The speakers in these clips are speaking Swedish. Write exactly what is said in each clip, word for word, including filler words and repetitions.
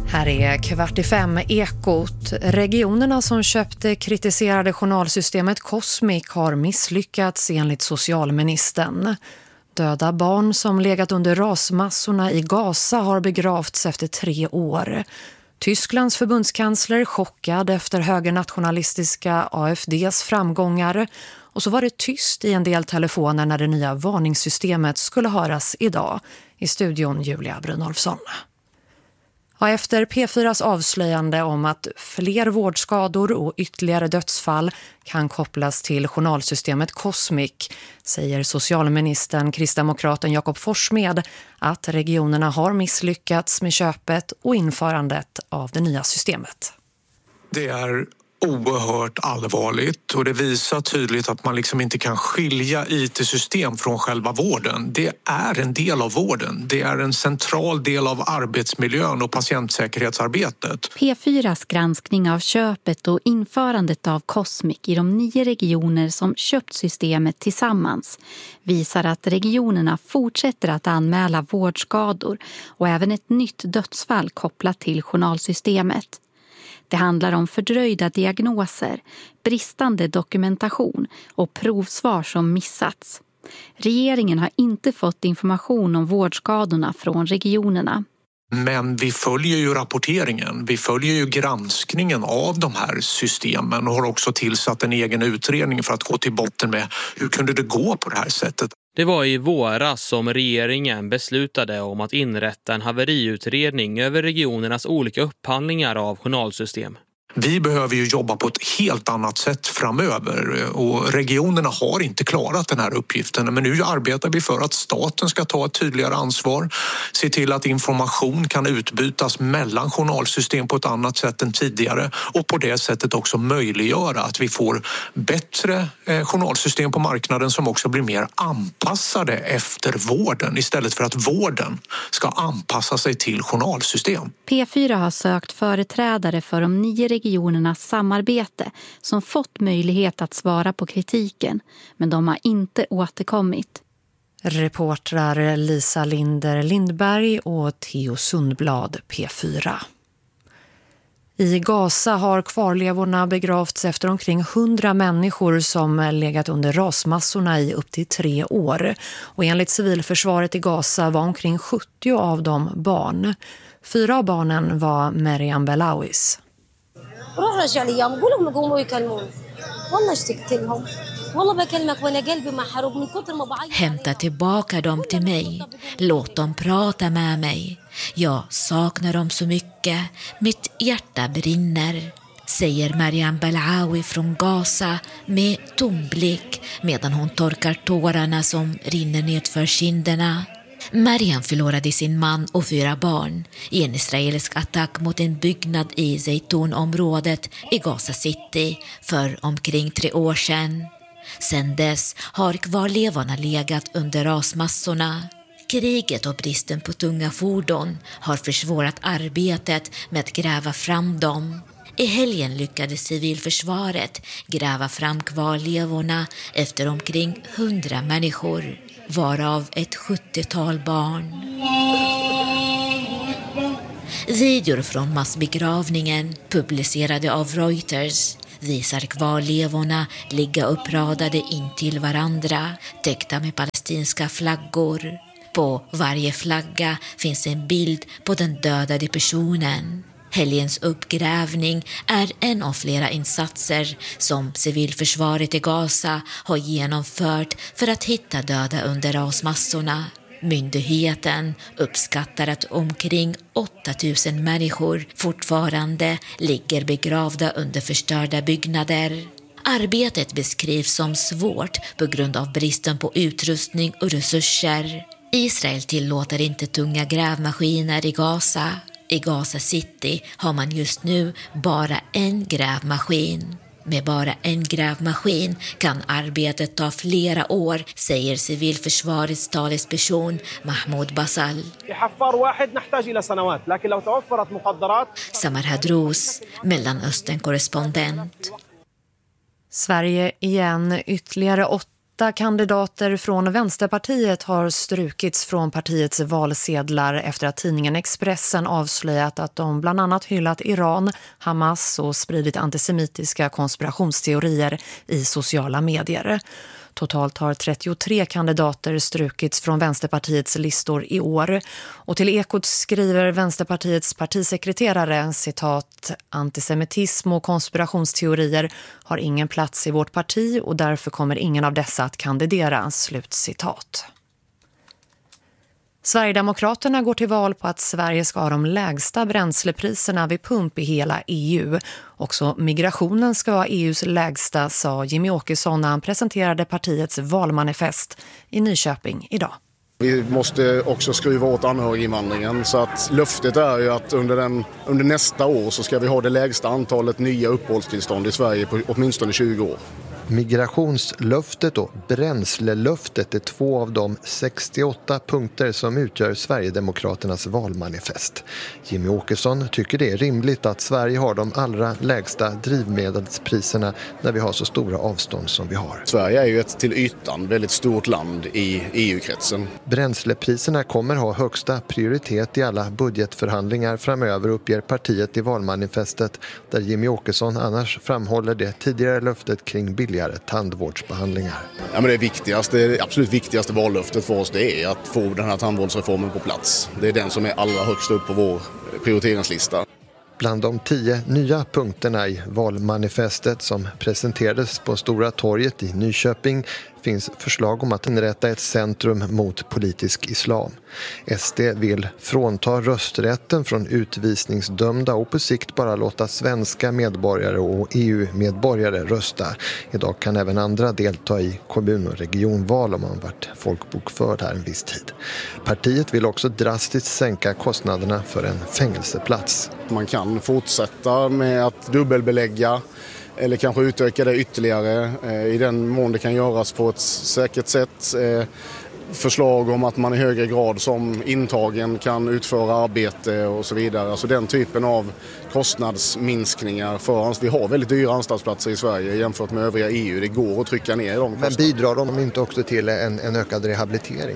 Här är kvart i fem Ekot. Regionerna som köpte kritiserade journalsystemet Cosmic har misslyckats enligt socialministern. Döda barn som legat under rasmassorna i Gaza har begravts efter tre år. Tysklands förbundskansler chockad efter högernationalistiska A F D:s framgångar. Och så var det tyst i en del telefoner när det nya varningssystemet skulle höras idag. I studion Julia Brynolfsson. Ja, efter P fyras avslöjande om att fler vårdskador och ytterligare dödsfall kan kopplas till journalsystemet Cosmic säger socialministern kristdemokraten Jakob Forssmed att regionerna har misslyckats med köpet och införandet av det nya systemet. Det är oerhört allvarligt och det visar tydligt att man liksom inte kan skilja I T-system från själva vården. Det är en del av vården. Det är en central del av arbetsmiljön och patientsäkerhetsarbetet. P fyras granskning av köpet och införandet av Cosmic i de nio regioner som köpt systemet tillsammans visar att regionerna fortsätter att anmäla vårdskador och även ett nytt dödsfall kopplat till journalsystemet. Det handlar om fördröjda diagnoser, bristande dokumentation och provsvar som missats. Regeringen har inte fått information om vårdskadorna från regionerna. Men vi följer ju rapporteringen, vi följer ju granskningen av de här systemen och har också tillsatt en egen utredning för att gå till botten med hur kunde det gå på det här sättet. Det var i våras som regeringen beslutade om att inrätta en haveriutredning över regionernas olika upphandlingar av journalsystem. Vi behöver ju jobba på ett helt annat sätt framöver och regionerna har inte klarat den här uppgiften. Men nu arbetar vi för att staten ska ta ett tydligare ansvar, se till att information kan utbytas mellan journalsystem på ett annat sätt än tidigare och på det sättet också möjliggöra att vi får bättre journalsystem på marknaden som också blir mer anpassade efter vården istället för att vården ska anpassa sig till journalsystem. P fyra har sökt företrädare för de nio regionernas samarbete som fått möjlighet att svara på kritiken, men de har inte återkommit. Reportrar Lisa Linder Lindberg och Theo Sundblad P fyra. I Gaza har kvarlevorna begravts efter omkring hundra människor som legat under rasmassorna i upp till tre år. Och enligt civilförsvaret i Gaza var omkring sjuttio av dem barn. Fyra av barnen var Mariam Belawis. Hämta tillbaka dem till mig. Låt dem prata med mig. Jag saknar dem så mycket. Mitt hjärta brinner, säger Mariam Belawi från Gaza med tom blick medan hon torkar tårarna som rinner ned för kinderna. Mariam förlorade sin man och fyra barn i en israelisk attack mot en byggnad i Zaytunområdet i Gaza City för omkring tre år sedan. Sedan dess har kvarlevorna legat under rasmassorna. Kriget och bristen på tunga fordon har försvårat arbetet med att gräva fram dem. I helgen lyckades civilförsvaret gräva fram kvarlevorna efter omkring hundra människor, varav ett sjuttiotal barn. Videor från massbegravningen publicerade av Reuters visar kvarlevorna ligga uppradade in till varandra, täckta med palestinska flaggor. På varje flagga finns en bild på den dödade personen. Helgens uppgrävning är en av flera insatser som civilförsvaret i Gaza har genomfört för att hitta döda under rasmassorna. Myndigheten uppskattar att omkring åtta tusen människor fortfarande ligger begravda under förstörda byggnader. Arbetet beskrivs som svårt på grund av bristen på utrustning och resurser. Israel tillåter inte tunga grävmaskiner i Gaza. I Gaza City har man just nu bara en grävmaskin. Med bara en grävmaskin kan arbetet ta flera år, säger civilförsvarets talesperson Mahmoud Basal. Samar Hadrous, Mellanöstern-korrespondent. Sverige igen, ytterligare åtta Åtta kandidater från Vänsterpartiet har strukits från partiets valsedlar efter att tidningen Expressen avslöjat att de bland annat hyllat Iran, Hamas och spridit antisemitiska konspirationsteorier i sociala medier. Totalt har trettiotre kandidater strukits från Vänsterpartiets listor i år. Och till Ekot skriver Vänsterpartiets partisekreterare, citat, antisemitism och konspirationsteorier har ingen plats i vårt parti och därför kommer ingen av dessa att kandidera, slutcitat. Sverigedemokraterna går till val på att Sverige ska ha de lägsta bränslepriserna vid pump i hela E U. Också migrationen ska vara E U:s lägsta, sa Jimmy Åkesson när han presenterade partiets valmanifest i Nyköping idag. Vi måste också skruva åt anhöriginvandringen, så att löftet är ju att under, den, under nästa år så ska vi ha det lägsta antalet nya uppehållstillstånd i Sverige på åtminstone tjugo år. Migrationslöftet och bränslelöftet är två av de sextioåtta punkter som utgör Sverigedemokraternas valmanifest. Jimmy Åkesson tycker det är rimligt att Sverige har de allra lägsta drivmedelspriserna när vi har så stora avstånd som vi har. Sverige är ju ett till ytan väldigt stort land i E U-kretsen. Bränslepriserna kommer ha högsta prioritet i alla budgetförhandlingar framöver, uppger partiet i valmanifestet, där Jimmy Åkesson annars framhåller det tidigare löftet kring billiga tandvårdsbehandlingar. Ja, men det viktigaste, det absolut viktigaste vallöftet för oss, det är att få den här tandvårdsreformen på plats. Det är den som är allra högst upp på vår prioriteringslista. Bland de tio nya punkterna i valmanifestet som presenterades på Stora torget i Nyköping finns förslag om att inrätta ett centrum mot politisk islam. S D vill frånta rösträtten från utvisningsdömda och på sikt bara låta svenska medborgare och E U-medborgare rösta. Idag kan även andra delta i kommun- och regionval om man varit folkbokförd här en viss tid. Partiet vill också drastiskt sänka kostnaderna för en fängelseplats. Man kan fortsätta med att dubbelbelägga eller kanske utöka det ytterligare eh, i den mån det kan göras på ett säkert sätt. Eh, förslag om att man i högre grad som intagen kan utföra arbete och så vidare. Alltså den typen av kostnadsminskningar för oss. Vi har väldigt dyra anstaltsplatser i Sverige jämfört med övriga E U. Det går att trycka ner de kostnaderna. Men bidrar de inte också till en, en ökad rehabilitering?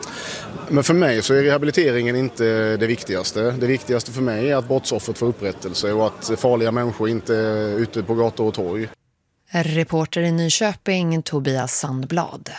Men för mig så är rehabiliteringen inte det viktigaste. Det viktigaste för mig är att brottsoffret får upprättelse och att farliga människor inte är ute på gator och torg. Reporter i Nyköping, Tobias Sandblad.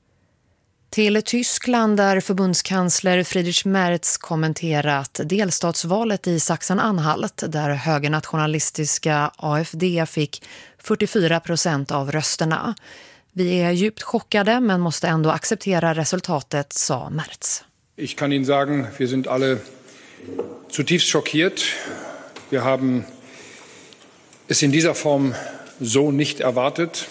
Till Tyskland där förbundskansler Friedrich Merz kommenterat delstatsvalet i Sachsen-Anhalt där högernationalistiska A F D fick fyrtiofyra procent av rösterna. Vi är djupt chockade men måste ändå acceptera resultatet, sa Merz. Ich kann Ihnen sagen, wir sind alle zutiefst schockiert. Wir haben es in dieser Form so nicht erwartet.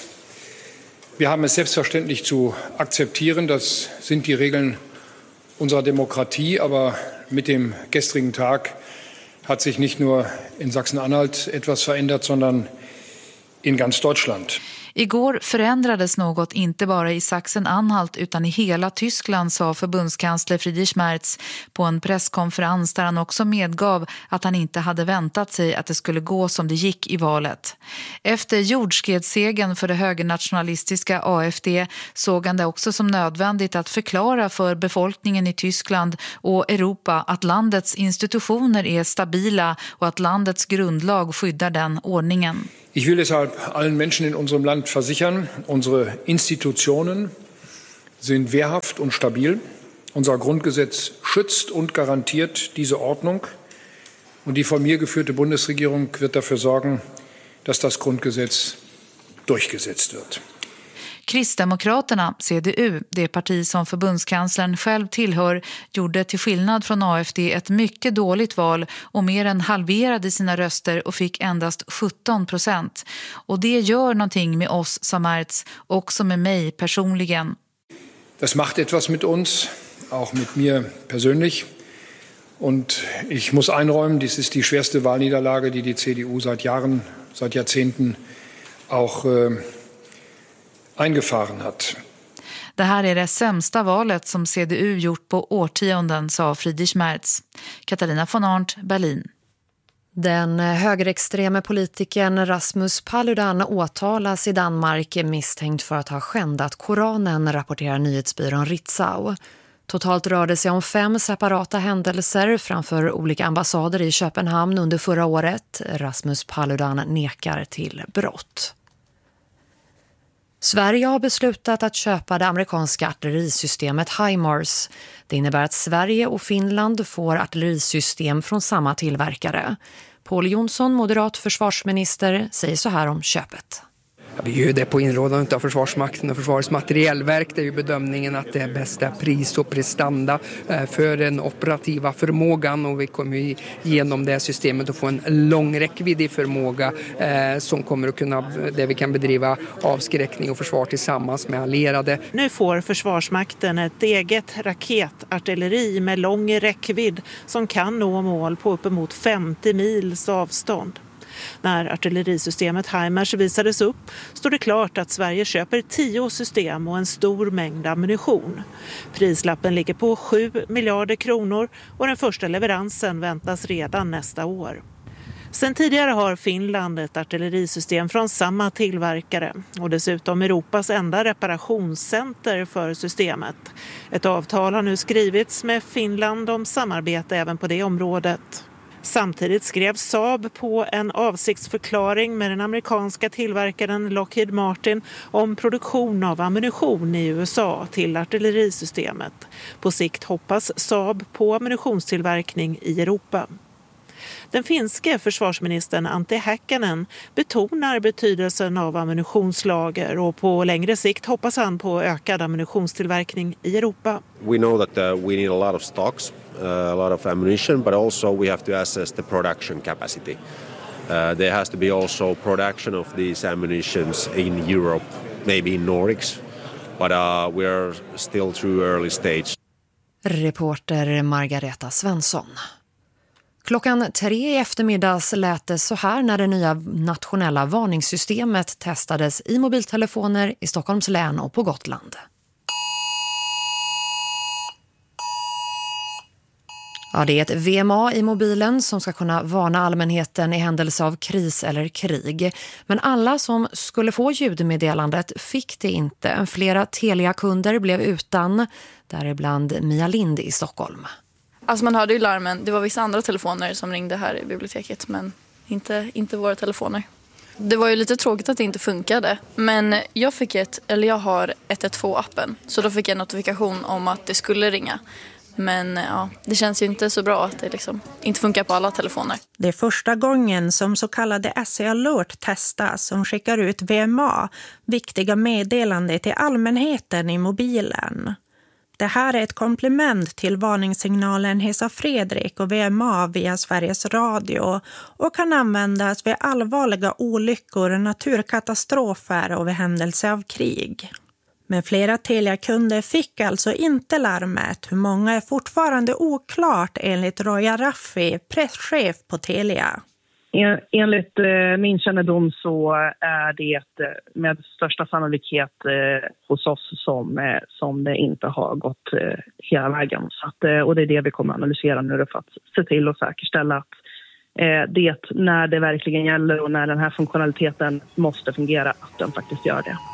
Wir haben es selbstverständlich zu akzeptieren. Das sind die Regeln unserer Demokratie. Aber mit dem gestrigen Tag hat sich nicht nur in Sachsen-Anhalt etwas verändert, sondern in ganz Deutschland. Igår förändrades något inte bara i Sachsen-Anhalt utan i hela Tyskland, sa förbundskansler Friedrich Merz på en presskonferens där han också medgav att han inte hade väntat sig att det skulle gå som det gick i valet. Efter jordskredssegern för det högernationalistiska A F D såg han det också som nödvändigt att förklara för befolkningen i Tyskland och Europa att landets institutioner är stabila och att landets grundlag skyddar den ordningen. Ich will deshalb allen Menschen in unserem Land versichern, unsere Institutionen sind wehrhaft und stabil. Unser Grundgesetz schützt und garantiert diese Ordnung. Und die von mir geführte Bundesregierung wird dafür sorgen, dass das Grundgesetz durchgesetzt wird. Kristdemokraterna, C D U, det parti som förbundskanslern själv tillhör, gjorde till skillnad från A F D ett mycket dåligt val och mer än halverade sina röster och fick endast sjutton procent. Och det gör någonting med oss, sa Merz, också med mig personligen. Das macht etwas mit uns, auch mit mir persönlich. Und ich muss einräumen, dies ist die schwerste Wahlniederlage, die die C D U seit Jahren, seit Jahrzehnten auch äh, eingefahren hat. Det här är det sämsta valet som C D U gjort på årtionden, sa Friedrich Merz. Katarina von Arndt, Berlin. Den högerextreme politikern Rasmus Paludan åtalas i Danmark misstänkt för att ha skändat Koranen, rapporterar nyhetsbyrån Ritzau. Totalt rör det sig om fem separata händelser framför olika ambassader i Köpenhamn under förra året. Rasmus Paludan nekar till brott. Sverige har beslutat att köpa det amerikanska artillerisystemet HIMARS. Det innebär att Sverige och Finland får artillerisystem från samma tillverkare. Paul Jonsson, moderat försvarsminister, säger så här om köpet. Ja, vi gör det på inrådan av Försvarsmakten och Försvarets materielverk. Det är ju bedömningen att det är bästa pris och prestanda för den operativa förmågan. Och vi kommer genom det systemet att få en lång räckvidd i förmåga eh, som kommer att kunna, där vi kan bedriva avskräckning och försvar tillsammans med allierade. Nu får Försvarsmakten ett eget raketartilleri med lång räckvidd som kan nå mål på uppemot femtio mils avstånd. När artillerisystemet HIMARS visades upp stod det klart att Sverige köper tio system och en stor mängd ammunition. Prislappen ligger på sju miljarder kronor och den första leveransen väntas redan nästa år. Sen tidigare har Finland ett artillerisystem från samma tillverkare och dessutom Europas enda reparationscenter för systemet. Ett avtal har nu skrivits med Finland om samarbete även på det området. Samtidigt skrev Saab på en avsiktsförklaring med den amerikanska tillverkaren Lockheed Martin om produktion av ammunition i U S A till artillerisystemet. På sikt hoppas Saab på ammunitionstillverkning i Europa. Den finske försvarsministern Antti Häkkänen betonar betydelsen av ammunitionslager och på längre sikt hoppas han på ökad ammunitionstillverkning i Europa. We know that uh, we need a lot of stocks, uh, a lot of ammunition, but also we have to assess the production capacity. Uh, there has to be also production of these ammunitions in Europe, maybe in Nordics, but uh, we are still through early stage. Reporter Margareta Svensson. Klockan tre i eftermiddags lät det så här när det nya nationella varningssystemet testades i mobiltelefoner i Stockholms län och på Gotland. Ja, det är ett V M A i mobilen som ska kunna varna allmänheten i händelse av kris eller krig. Men alla som skulle få ljudmeddelandet fick det inte. Flera Telia-kunder blev utan, däribland Mia Lind i Stockholm. Alltså man hörde ju larmen, det var vissa andra telefoner som ringde här i biblioteket men inte, inte våra telefoner. Det var ju lite tråkigt att det inte funkade, men jag fick ett, eller jag har ett ett två-appen så då fick jag en notifikation om att det skulle ringa. Men ja, det känns ju inte så bra att det liksom inte funkar på alla telefoner. Det är första gången som så kallade S E Alert testas som skickar ut V M A, viktiga meddelanden till allmänheten i mobilen. Det här är ett komplement till varningssignalen Hesa Fredrik och V M A via Sveriges Radio och kan användas vid allvarliga olyckor, naturkatastrofer och vid händelse av krig. Men flera Telia-kunder fick alltså inte larmet. Hur många är fortfarande oklart enligt Roja Raffi, presschef på Telia. En, enligt eh, min kännedom så är det med största sannolikhet eh, hos oss som, eh, som det inte har gått eh, hela vägen. Så att, eh, och det är det vi kommer att analysera nu för att se till och säkerställa att eh, det när det verkligen gäller och när den här funktionaliteten måste fungera, att den faktiskt gör det.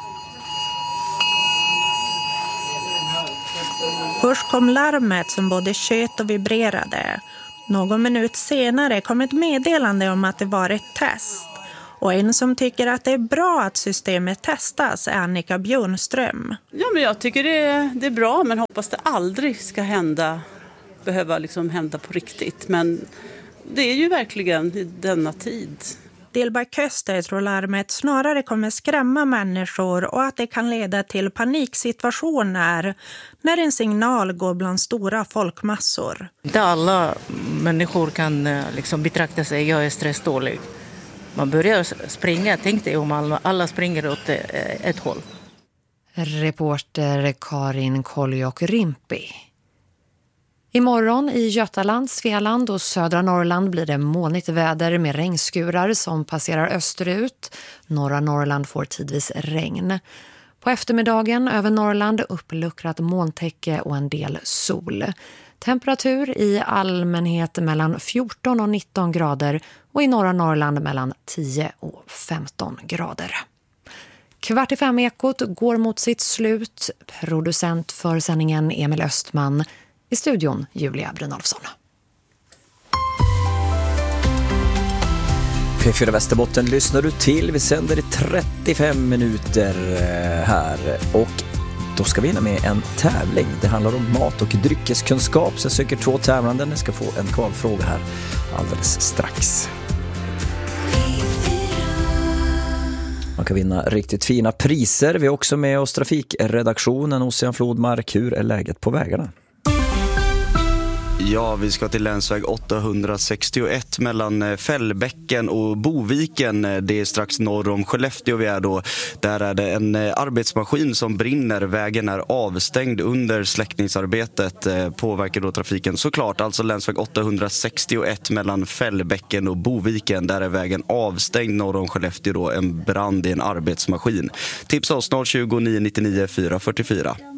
Först kom larmet som både tjöt och vibrerade. Någon minut senare kom ett meddelande om att det var ett test. Och en som tycker att det är bra att systemet testas är Annika Björnström. Ja, men jag tycker det är, det är bra, men hoppas det aldrig ska hända, behöva liksom hända på riktigt. Men det är ju verkligen i denna tid. Dilberg Köster tror larmet snarare kommer skrämma människor och att det kan leda till paniksituationer när en signal går bland stora folkmassor. Inte alla människor kan liksom betrakta sig, jag är stressdålig. Man börjar springa, tänk dig om alla, alla springer åt ett håll. Reporter Karin Koljok-Rimpi. Imorgon i Götaland, Svealand och södra Norrland blir det molnigt väder med regnskurar som passerar österut. Norra Norrland får tidvis regn. På eftermiddagen över Norrland uppluckrat molntäcke och en del sol. Temperatur i allmänhet mellan fjorton och nitton grader och i norra Norrland mellan tio och femton grader. Kvart i fem ekot går mot sitt slut. Producent för sändningen Emil Östman. I studion Julia Brynolfsson. P fyra Västerbotten lyssnar du till. Vi sänder i trettiofem minuter här och då ska vi hinna med en tävling. Det handlar om mat- och dryckeskunskap. Så jag söker två tävlande. Ni ska få en kvalfråga här alldeles strax. Man kan vinna riktigt fina priser. Vi är också med oss trafikredaktionen Ossian Flodmark. Hur är läget på vägarna? Ja, vi ska till länsväg åttahundrasextioett mellan Fällbäcken och Boviken. Det är strax norr om Skellefteå vi är då. Där är det en arbetsmaskin som brinner. Vägen är avstängd under släckningsarbetet. Påverkar då trafiken såklart. Alltså länsväg åttahundrasextioett mellan Fällbäcken och Boviken. Där är vägen avstängd norr om Skellefteå då. En brand i en arbetsmaskin. Tipsa oss noll tjugo, nio nio nio, fyra fyra fyra.